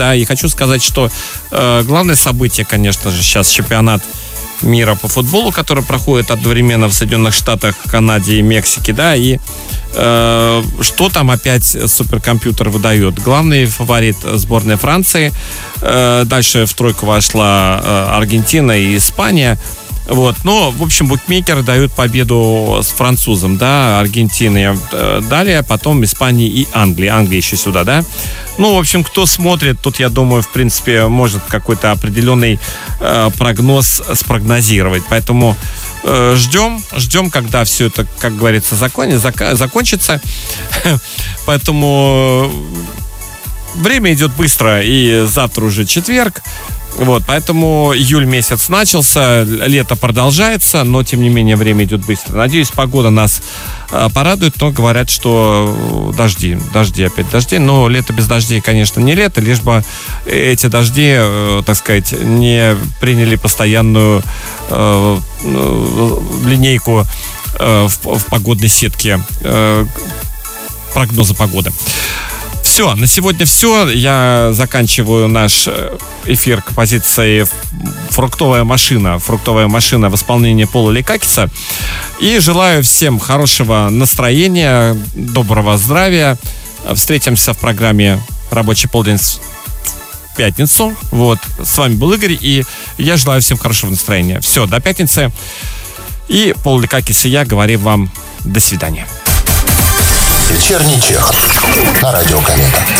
Да, и хочу сказать, что главное событие, конечно же, сейчас чемпионат мира по футболу, который проходит одновременно в Соединенных Штатах, Канаде и Мексике, да, и что там опять суперкомпьютер выдает? Главный фаворит сборной Франции. Дальше в тройку вошла Аргентина и Испания. Вот. Но, в общем, букмекеры дают победу с французом, да, Аргентине далее, потом Испании и Англии. Англия еще сюда, да. Ну, в общем, кто смотрит, тут, я думаю, в принципе, может какой-то определенный прогноз спрогнозировать. Поэтому ждем, когда все это, как говорится, закончится. Поэтому время идет быстро, и завтра уже четверг. Вот, поэтому июль месяц начался, лето продолжается, но, тем не менее, время идет быстро. Надеюсь, погода нас порадует, но говорят, что дожди, но лето без дождей, конечно, не лето, лишь бы эти дожди, так сказать, не приняли постоянную линейку в погодной сетке прогноза погоды. Все, на сегодня все. Я заканчиваю наш эфир к позиции «Фруктовая машина» в исполнении Пола Ликакиса. И желаю всем хорошего настроения, доброго здравия. Встретимся в программе «Рабочий полдень» в пятницу. Вот. С вами был Игорь, и я желаю всем хорошего настроения. Все, до пятницы. И Пол Ликакис и я говорим вам до свидания. Вечерний Чехов на радио Комета.